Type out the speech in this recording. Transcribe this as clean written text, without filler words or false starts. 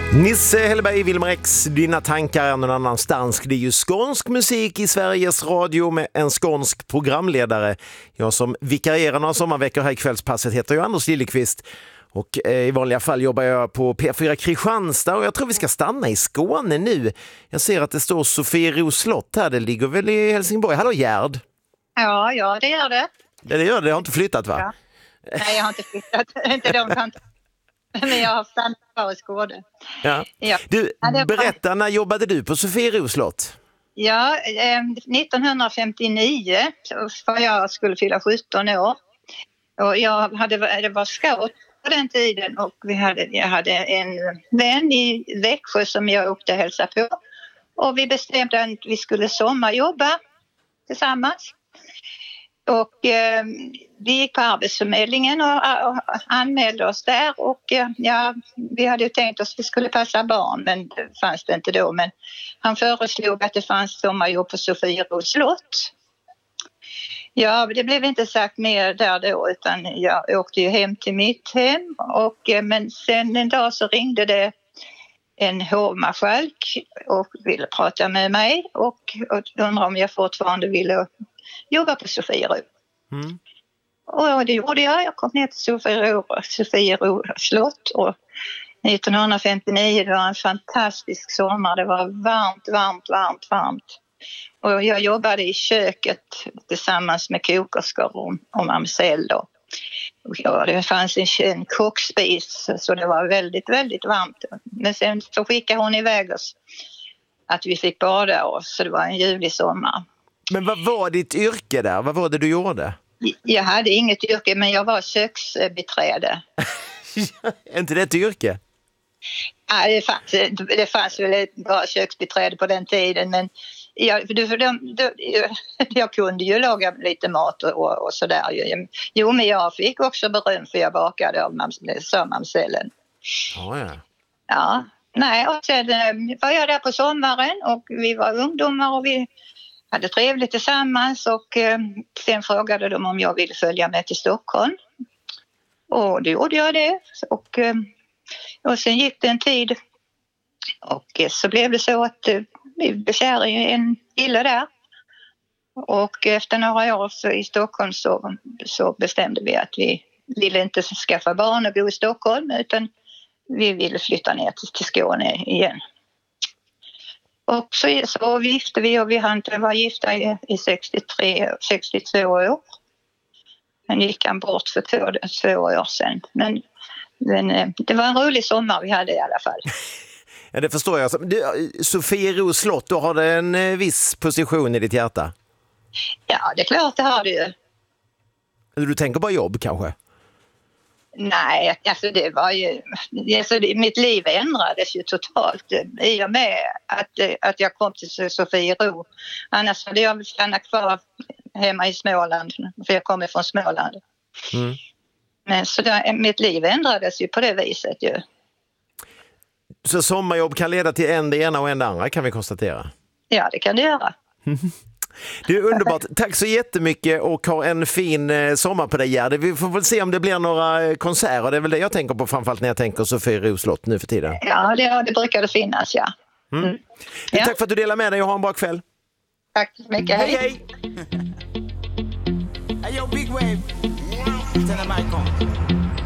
Nisse Hellberg, Wilmer X, dina tankar är någon annanstans. Det är ju skånsk musik i Sveriges Radio med en skånsk programledare. Jag som vikarierar några sommarveckor här i Kvällspasset heter ju Anders Lillekvist. Och i vanliga fall jobbar jag på P4 Kristianstad och jag tror vi ska stanna i Skåne nu. Jag ser att det står Sofiero slott här, det ligger väl i Helsingborg. Hallå Gerd? Ja, det gör det. Det gör det, det har inte flyttat va? Ja. Nej, jag har inte flyttat. Inte de tantarna. Men jag har stannat kvar i Skåne. Ja. Du, berätta, när jobbade du på Sofiero slott? Ja, 1959 för jag skulle fylla 17 år. Och det var scout på den tiden och jag hade en vän i Växjö som jag åkte och hälsa på. Och vi bestämde att vi skulle sommarjobba tillsammans. Och vi gick på Arbetsförmedlingen och anmälde oss där och vi hade ju tänkt oss att vi skulle passa barn men det fanns det inte då. Men han föreslog att det fanns sommarjobb på Sofiero slott. Ja, det blev inte sagt mer där då utan jag åkte ju hem till mitt hem men sen en dag så ringde det en hovmarskalk och ville prata med mig och undrade om jag fortfarande ville jobba på Sofiero. Mm. Och det gjorde jag. Jag kom ner till Sofiero slott och 1959 det var en fantastisk sommar. Det var varmt. Och jag jobbade i köket tillsammans med kokerskor och mamsell då. Och det fanns en kockspis så det var väldigt, väldigt varmt. Men sen så skickade hon iväg oss att vi fick bada oss så det var en ljuvlig sommar. Men vad var ditt yrke där? Vad var det du gjorde? Jag hade inget yrke men jag var köksbiträde. Är inte det ett yrke? Ja, det fanns väl ett bra köksbiträde på den tiden men jag kunde ju laga lite mat och sådär. Jo, men jag fick också beröm för jag bakade av mamsellen. Ja, nej och sen var jag där på sommaren och vi var ungdomar och vi hade trevligt tillsammans och sen frågade de om jag ville följa med till Stockholm. Och då gjorde jag det. Och sen gick det en tid och så blev det så att vi blev kär i en kille där. Och efter några år så i Stockholm så bestämde vi att vi ville inte skaffa barn och bo i Stockholm utan vi ville flytta ner till Skåne igen. Och så gifte vi och vi var gifta i 62 år. Men gick han bort för 2 år sedan. Men det var en rolig sommar vi hade i alla fall. Ja, det förstår jag. Sofiero slott, då har det en viss position i ditt hjärta? Ja, det är klart det har det ju. Du tänker bara jobb kanske? Nej, alltså det var ju... Alltså mitt liv ändrades ju totalt i och med att jag kom till Sofiero. Annars hade jag stannat kvar hemma i Småland, för jag kommer från Småland. Mm. Men så mitt liv ändrades ju på det viset ju. Så sommarjobb kan leda till en det ena och en det andra kan vi konstatera? Ja, det kan det göra. Det är underbart. Tack så jättemycket och ha en fin sommar på dig Gerd. Vi får väl se om det blir några konserter. Det är väl det jag tänker på framförallt när jag tänker Sofiero slott nu för tiden. Ja, det brukar det finnas, ja. Mm. Ja. Tack för att du delar med dig och ha en bra kväll. Tack så mycket. Hej, hej! Hey, yo, Big Wave. Tell them I come.